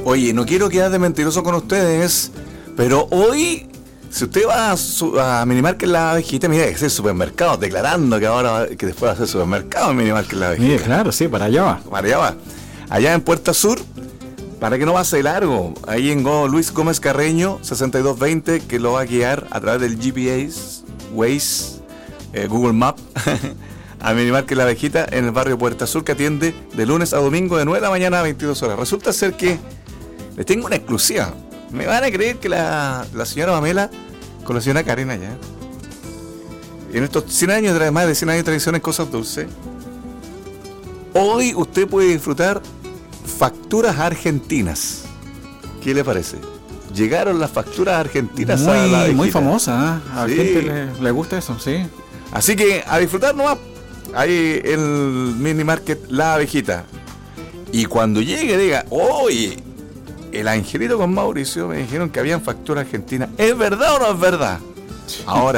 Oye, no quiero quedar de mentiroso con ustedes, pero hoy, si usted va a Minimarket La Abejita, mira, es el supermercado, declarando que después va a ser supermercado en Minimarket La Abejita. Mire, claro, sí, para allá va. Para allá va. Allá en Puerta Sur, para que no pase de largo, ahí en Luis Gómez Carreño, 6220, que lo va a guiar a través del GPS, Waze, Google Maps, a Minimarket La Abejita en el barrio Puerta Sur, que atiende de lunes a domingo de 9 de la mañana a 22 horas. Resulta ser que les tengo una exclusiva. Me van a creer que la señora Pamela con la señora Karen allá, en estos 100 años, más de 100 años de tradición en cosas dulces, hoy usted puede disfrutar facturas argentinas. ¿Qué le parece? Llegaron las facturas argentinas a la Abejita. Muy famosa, ¿eh? A la Sí. gente le gusta eso, sí. Así que a disfrutar nomás. Ahí el Mini Market La Abejita. Y cuando llegue diga, oye, el Angelito con Mauricio me dijeron que habían facturas argentinas. ¿Es verdad o no es verdad? Ahora